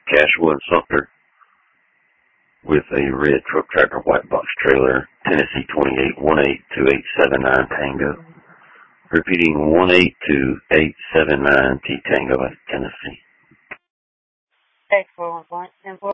Cashua and Sumter with a red truck tractor white box trailer, Tennessee 28182879 Tango. Repeating 182-879 T Tango, Tennessee. Thanks for 1.10.